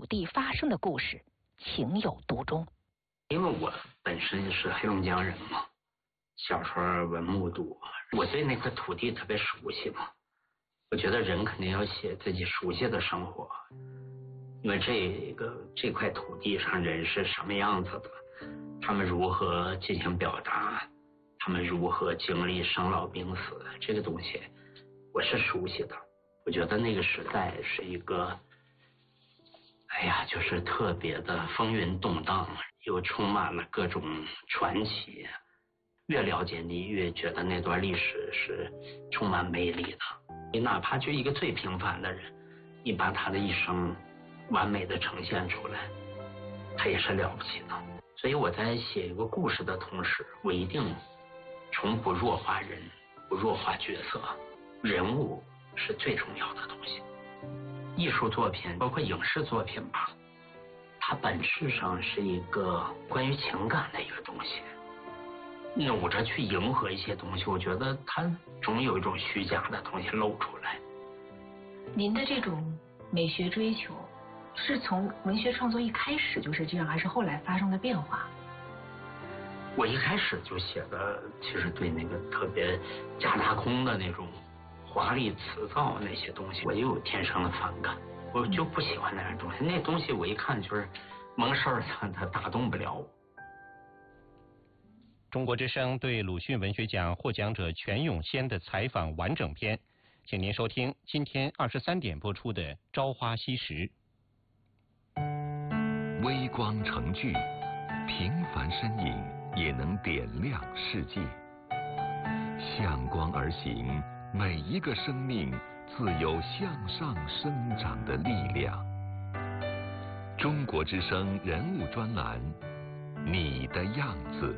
土地发生的故事情有独钟。 因为我本身是黑龙江人嘛，小时候文目睹，我对那块土地特别熟悉嘛。我觉得人肯定要写自己熟悉的生活，因为这块土地上人是什么样子的，他们如何进行表达，他们如何经历生老病死，这个东西我是熟悉的。我觉得那个时代是一个就是特别的风云动荡，又充满了各种传奇。越了解你，越觉得那段历史是充满魅力的。你哪怕就一个最平凡的人，你把他的一生完美的呈现出来，他也是了不起的。所以我在写一个故事的同时，我一定从不弱化人，不弱化角色，人物是最重要的东西。艺术作品包括影视作品吧，它本质上是一个关于情感的一个东西，努着去迎合一些东西，我觉得它总有一种虚假的东西露出来。 您的这种美学追求是从文学创作一开始就是这样，还是后来发生了变化？ 我一开始就写的其实对那个特别假大空的那种华丽辞藻那些东西我也有天生的反感，我就不喜欢那样东西。那东西我一看就是蒙事儿，它打动不了我。 中国之声对鲁迅文学奖获奖者全永先的采访完整篇，请您收听今天23点播出的《朝花夕拾》。 微光成炬，平凡身影也能点亮世界。向光而行，每一个生命自有向上生长的力量。中国之声人物专栏，你的样子。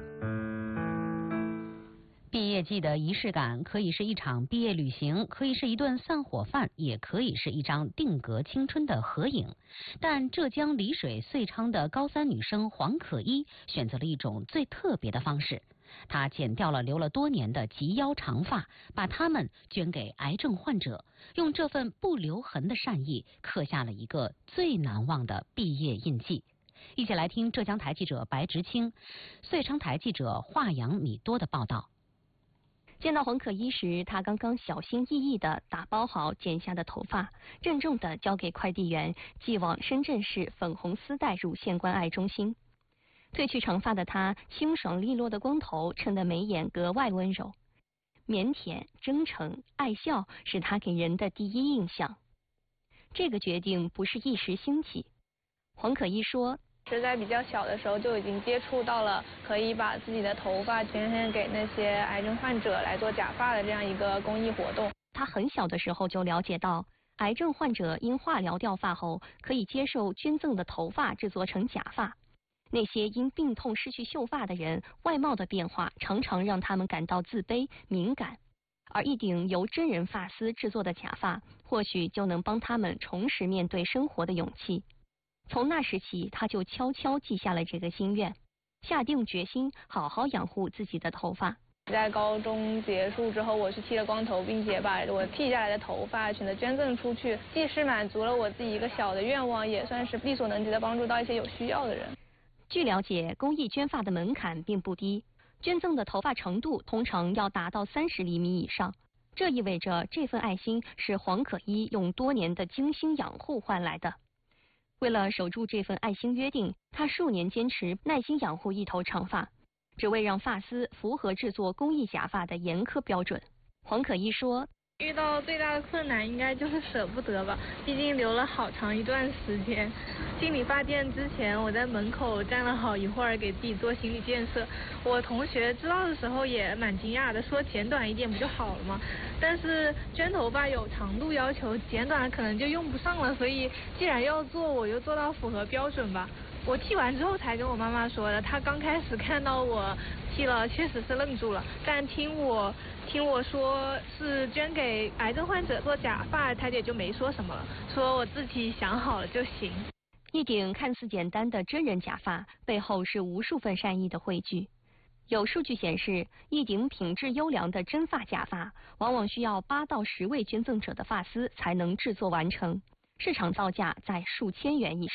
毕业季的仪式感可以是一场毕业旅行，可以是一顿散伙饭，也可以是一张定格青春的合影。但浙江丽水遂昌的高3女生黄可依选择了一种最特别的方式，她剪掉了留了多年的及腰长发，把它们捐给癌症患者，用这份不留痕的善意刻下了一个最难忘的毕业印记。一起来听浙江台记者白直清、遂昌台记者华阳米多的报道。 见到黄可依时，她刚刚小心翼翼地打包好剪下的头发，郑重地交给快递员，寄往深圳市粉红丝带乳腺关爱中心。褪去长发的她，清爽利落的光头衬得眉眼格外温柔，腼腆、真诚、爱笑是她给人的第一印象。这个决定不是一时兴起，黄可依说， 是在比较小的时候就已经接触到了可以把自己的头发捐献给那些癌症患者来做假发的这样一个公益活动。 他很小的时候就了解到，癌症患者因化疗掉发后，可以接受捐赠的头发制作成假发。那些因病痛失去秀发的人，外貌的变化常常让他们感到自卑、敏感，而一顶由真人发丝制作的假发，或许就能帮他们重拾面对生活的勇气。从那时起，他就悄悄记下了这个心愿，下定决心好好养护自己的头发。 在高中结束之后，我是剃了光头，并且把我剃下来的头发选择捐赠出去，既是满足了我自己一个小的愿望，也算是力所能及的帮助到一些有需要的人。 据了解，公益捐发的门槛并不低，捐赠的头发长度通常要达到30厘米以上，这意味着这份爱心是黄可依用多年的精心养护换来的。为了守住这份爱心约定，他数年坚持耐心养护一头长发，只为让发丝符合制作公益假发的严苛标准。黄可依说， 遇到最大的困难应该就是舍不得吧，毕竟留了好长一段时间。进理发店之前，我在门口站了好一会儿，给自己做心理建设。我同学知道的时候也蛮惊讶的，说剪短一点不就好了吗？但是捐头发有长度要求，剪短了可能就用不上了，所以既然要做，我就做到符合标准吧。我剃完之后才跟我妈妈说的，她刚开始看到我剃了，确实是愣住了，但听我说是捐给癌症患者做假发，她也就没说什么了，说我自己想好了就行。 一顶看似简单的真人假发，背后是无数份善意的汇聚。有数据显示，一顶品质优良的真发假发，往往需要8到10位捐赠者的发丝才能制作完成，市场造价在数千元以上。